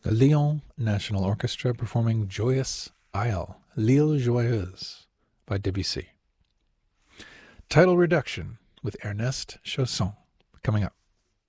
The Lyon National Orchestra performing Joyous Isle, L'Île Joyeuse by Debussy. Title Reduction with Ernest Chausson coming up.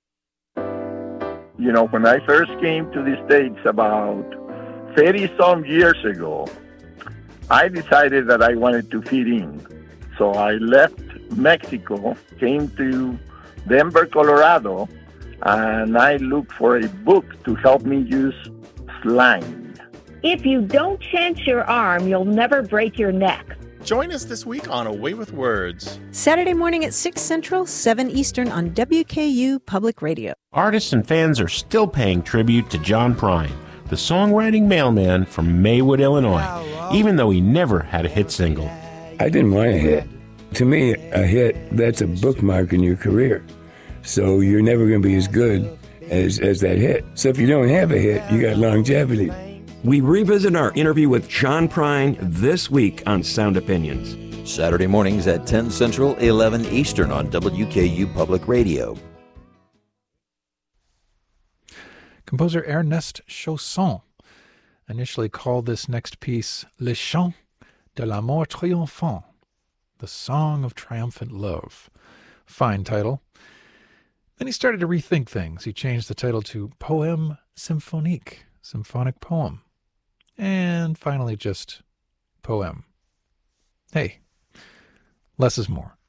You know, when I first came to the States about 30-some years ago, I decided that I wanted to fit in. So I left Mexico, came to Denver, Colorado, and I looked for a book to help me use slang. If you don't chant your arm, you'll never break your neck. Join us this week on A Way with Words. Saturday morning at 6 Central, 7 Eastern on WKU Public Radio. Artists and fans are still paying tribute to John Prine, the songwriting mailman from Maywood, Illinois, even though he never had a hit single. I didn't want a hit. To me, a hit, that's a bookmark in your career. So you're never going to be as good as that hit. So if you don't have a hit, you got longevity. We revisit our interview with John Prine this week on Sound Opinions. Saturday mornings at 10 Central, 11 Eastern on WKU Public Radio. Composer Ernest Chausson initially called this next piece Le Chant de l'amour triomphant, the Song of Triumphant Love. Fine title. Then he started to rethink things. He changed the title to Poème symphonique, symphonic poem. And finally just Poème. Hey, less is more.